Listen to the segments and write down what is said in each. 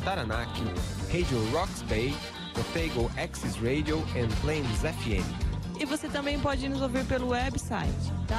Taranaki, Radio Rocks Bay, Otago Access Radio e Plains FM. E você também pode nos ouvir pelo website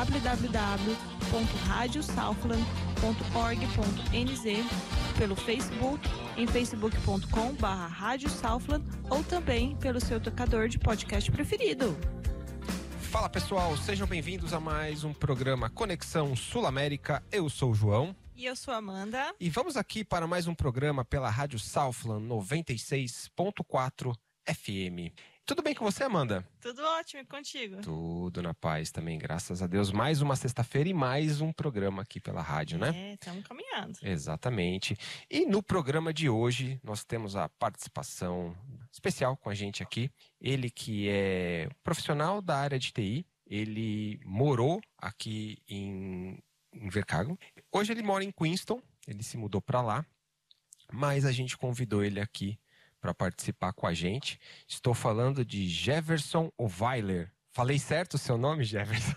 www.radiosouthland.org.nz, pelo Facebook, em facebook.com/Rádio Southland, ou também pelo seu tocador de podcast preferido. Fala pessoal, sejam bem-vindos a mais um programa Conexão Sul-América. Eu sou o João. E eu sou a Amanda. E vamos aqui para mais um programa pela Rádio Southland 96.4 FM. Tudo bem com você, Amanda? Tudo ótimo, e contigo? Tudo na paz também, graças a Deus. Mais uma sexta-feira e mais um programa aqui pela rádio, né? É, estamos caminhando. Exatamente. E no programa de hoje, nós temos a participação especial com a gente aqui. Ele que é profissional da área de TI, ele morou aqui em Invercargill. Hoje ele mora em Queenstown, ele se mudou para lá, mas a gente convidou ele aqui para participar com a gente. Estou falando de Jefferson Weiler. Falei certo o seu nome, Jefferson?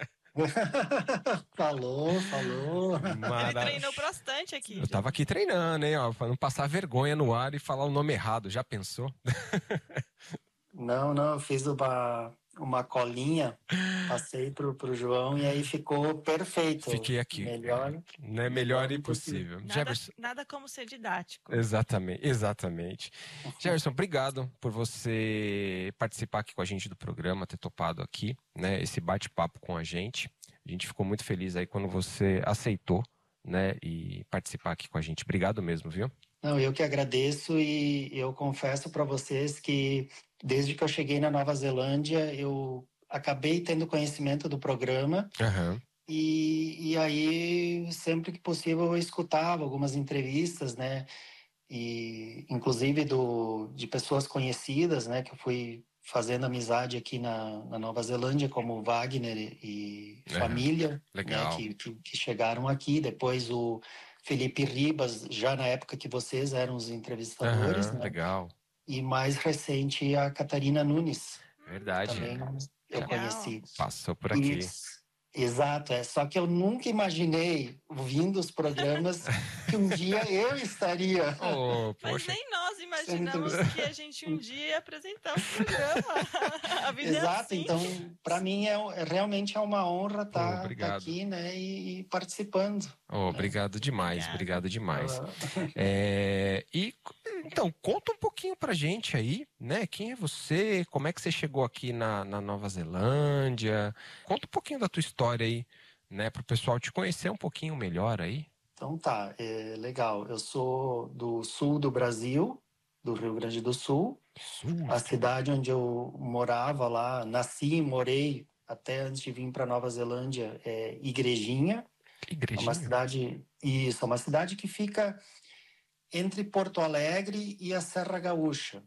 Falou. Ele treinou bastante aqui. Eu tava aqui treinando, hein, ó, para não passar vergonha no ar e falar o nome errado. Já pensou? Não, eu fiz uma colinha, passei pro João e aí ficou perfeito. Fiquei aqui. Melhor impossível. Nada como ser didático. Exatamente. Jefferson, obrigado por você participar aqui com a gente do programa, ter topado aqui, né, esse bate-papo com a gente. A gente ficou muito feliz aí quando você aceitou, né, e participar aqui com a gente. Obrigado mesmo, viu? Não, eu que agradeço e eu confesso para vocês que desde que eu cheguei na Nova Zelândia, eu acabei tendo conhecimento do programa. Uhum. E aí, sempre que possível, eu escutava algumas entrevistas, né? E inclusive de pessoas conhecidas, né? Que eu fui fazendo amizade aqui na Nova Zelândia, como Wagner e família, legal. Né, que chegaram aqui. Depois o Felipe Ribas, já na época que vocês eram os entrevistadores. Né? Legal. E mais recente a Catarina Nunes. Verdade. Também eu conheci. Passou por aqui. Exato, só que eu nunca imaginei, ouvindo os programas, que um dia eu estaria. Mas nem nós imaginamos que a gente um dia ia apresentar o programa. A vida Exato, é assim. Então para mim realmente é uma honra estar aqui, né, e participando. Obrigado demais. Então, conta um pouquinho pra gente aí, né? Quem é você? Como é que você chegou aqui na Nova Zelândia? Conta um pouquinho da tua história aí, né? Pro pessoal te conhecer um pouquinho melhor aí. Então legal. Eu sou do sul do Brasil, do Rio Grande do Sul. A cidade onde eu morava lá, nasci e morei até antes de vir para Nova Zelândia é Igrejinha. É uma cidade que fica entre Porto Alegre e a Serra Gaúcha.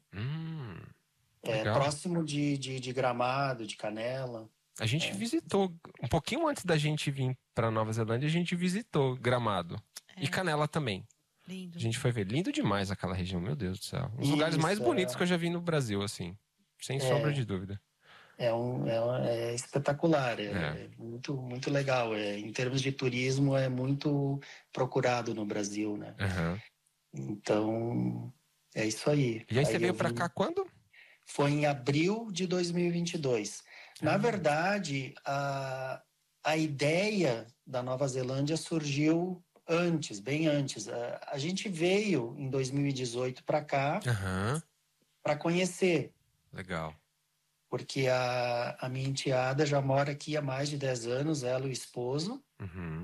Próximo de Gramado, de Canela. A gente visitou, um pouquinho antes da gente vir para Nova Zelândia, a gente visitou Gramado. E Canela também. Lindo. A gente foi ver. Lindo demais aquela região, meu Deus do céu. Um dos lugares mais bonitos que eu já vi no Brasil, assim. Sem sombra de dúvida. É espetacular, é muito, muito legal. Em termos de turismo, é muito procurado no Brasil, né? Uhum. Então, é isso aí. E aí você veio para cá quando? Foi em abril de 2022. Na verdade, a ideia da Nova Zelândia surgiu bem antes. A gente veio em 2018 para cá para conhecer. Legal. Porque a minha enteada já mora aqui há mais de 10 anos, ela e o esposo. Uhum.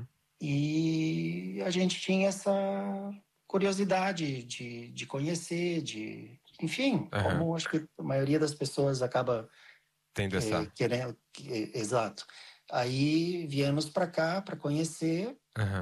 E a gente tinha essa curiosidade de conhecer, enfim, como acho que a maioria das pessoas acaba tendo essa querendo. Exato. Aí viemos para cá para conhecer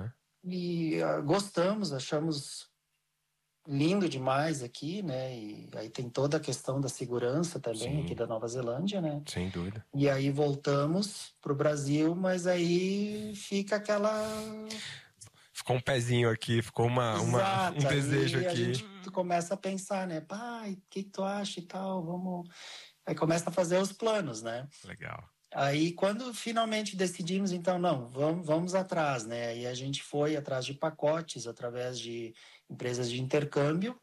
e gostamos, achamos lindo demais aqui, né? E aí tem toda a questão da segurança também aqui da Nova Zelândia, né? Sem dúvida. E aí voltamos pro Brasil, mas aí fica aquela... Ficou um pezinho aqui, ficou um desejo aqui. A gente começa a pensar, né? Pai, o que tu acha e tal? Vamos... Aí começa a fazer os planos, né? Legal. Aí quando finalmente decidimos, então, não, vamos atrás, né? E a gente foi atrás de pacotes, através de empresas de intercâmbio,